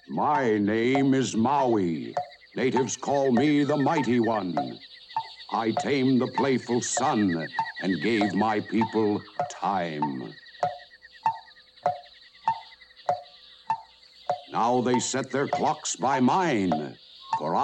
My name is Maui. Natives call me the Mighty One. I tamed the playful sun and gave my people time. Now they set their clocks by mine, for